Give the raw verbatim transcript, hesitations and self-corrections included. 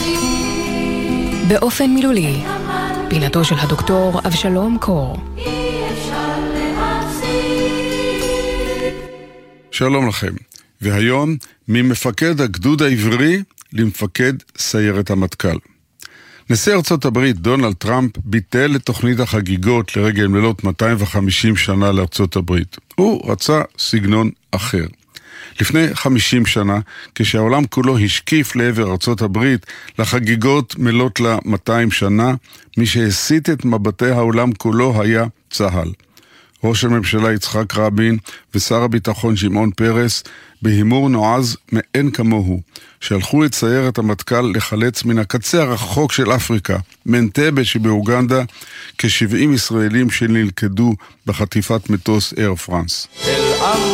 באופן מילולי, פינתו של הדוקטור אבשלום קור. שלום לכם, והיום ממפקד הגדוד העברי למפקד סיירת המטכ"ל. נשיא ארצות הברית דונלד טראמפ ביטל את תוכנית החגיגות לרגל מלאת מאתיים וחמישים שנה לארצות הברית. הוא רצה סגנון אחר. לפני חמישים שנה, כשהעולם כולו השקיף לעבר ארצות הברית לחגיגות מלאות לה מאתיים שנה, מי שהסיט את מבטי העולם כולו היה צה"ל. ראש הממשלה יצחק רבין ושר הביטחון שמעון פרס בהימור נועז מאין כמוהו, שהלכו את סיירת המטכ"ל לחלץ מן הקצה הרחוק של אפריקה, מאנטבה שבאוגנדה, כ-שבעים ישראלים שנלכדו בחטיפת מטוס אייר פרנס.